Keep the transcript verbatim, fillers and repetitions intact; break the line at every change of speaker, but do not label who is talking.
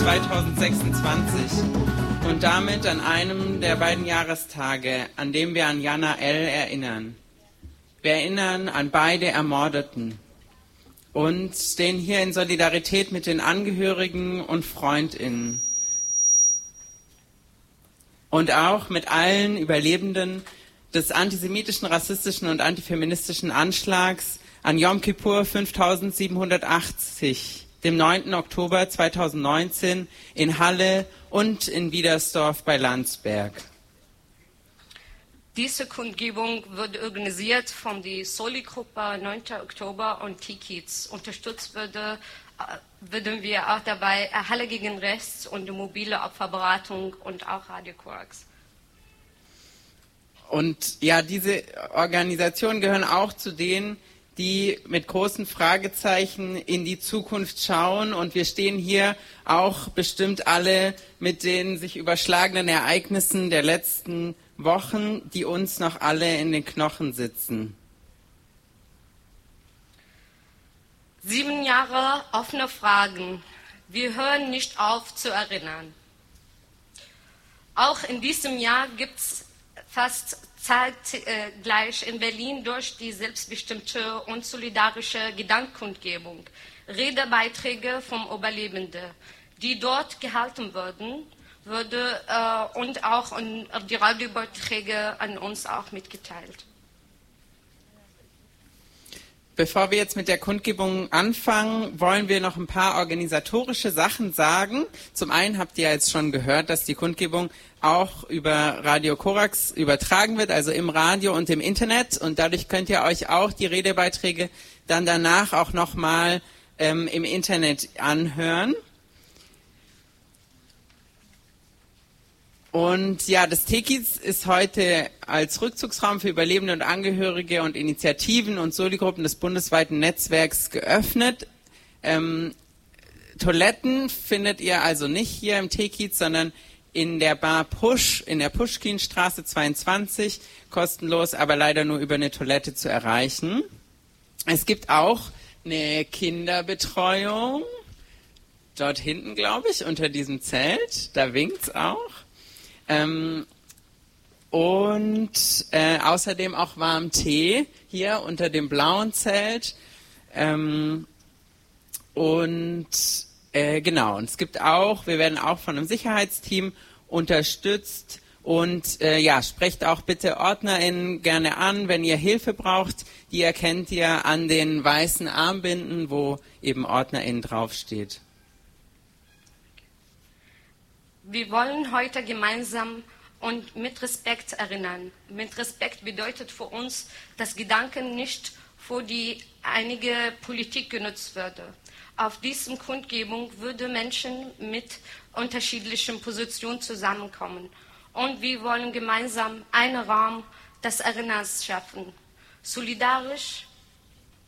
zweitausendsechsundzwanzig und damit an einem der beiden Jahrestage, an dem wir an Jana L. erinnern. Wir erinnern an beide Ermordeten und stehen hier in Solidarität mit den Angehörigen und FreundInnen und auch mit allen Überlebenden des antisemitischen, rassistischen und antifeministischen Anschlags an Yom Kippur fünftausendsiebenhundertachtzig, dem neunten Oktober zweitausendneunzehn in Halle und in Wiedersdorf bei Landsberg.
Diese Kundgebung wird organisiert von der Soli-Gruppe neunten Oktober und T-Kids. Unterstützt würde, würden wir auch dabei Halle gegen Rechts und die mobile Opferberatung und auch Radio Korax.
Und ja, diese Organisationen gehören auch zu denen, die mit großen Fragezeichen in die Zukunft schauen. Und wir stehen hier auch bestimmt alle mit den sich überschlagenen Ereignissen der letzten Wochen, die uns noch alle in den Knochen sitzen.
Sieben Jahre offene Fragen. Wir hören nicht auf zu erinnern. Auch in diesem Jahr gibt es fast zeitgleich in Berlin durch die selbstbestimmte und solidarische Gedankenkundgebung Redebeiträge vom Überlebenden, die dort gehalten würden, würde äh, und auch in, die Radiobeiträge an uns auch mitgeteilt.
Bevor wir jetzt mit der Kundgebung anfangen, wollen wir noch ein paar organisatorische Sachen sagen. Zum einen habt ihr jetzt schon gehört, dass die Kundgebung auch über Radio Korax übertragen wird, also im Radio und im Internet. Und dadurch könnt ihr euch auch die Redebeiträge dann danach auch nochmal ähm, im Internet anhören. Und ja, das T-Kids ist heute als Rückzugsraum für Überlebende und Angehörige und Initiativen und Soli-Gruppen des bundesweiten Netzwerks geöffnet. Ähm, Toiletten findet ihr also nicht hier im T-Kids, sondern in der Bar Push, in der Puschkinstraße zweiundzwanzig, kostenlos, aber leider nur über eine Toilette zu erreichen. Es gibt auch eine Kinderbetreuung, dort hinten, glaube ich, unter diesem Zelt, da winkt's auch. Ähm, und äh, außerdem auch warm Tee hier unter dem blauen Zelt. Ähm, und äh, genau, und es gibt auch, wir werden auch von einem Sicherheitsteam unterstützt. Und äh, ja, sprecht auch bitte OrdnerInnen gerne an, wenn ihr Hilfe braucht. Die erkennt ihr an den weißen Armbinden, wo eben OrdnerInnen draufsteht.
Wir wollen heute gemeinsam und mit Respekt erinnern. Mit Respekt bedeutet für uns, dass Gedanken nicht für die einige Politik genutzt würde. Auf diesem Kundgebung würden Menschen mit unterschiedlichen Positionen zusammenkommen. Und wir wollen gemeinsam einen Raum des Erinnerns schaffen. Solidarisch